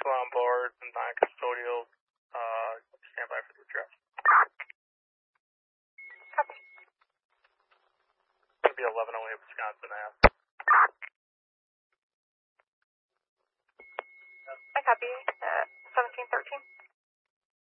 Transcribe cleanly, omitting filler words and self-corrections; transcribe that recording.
2 on board, non-custodial, stand by for the address. Copy. It's going to be 1108 Wisconsin Ave. I copy. 1713.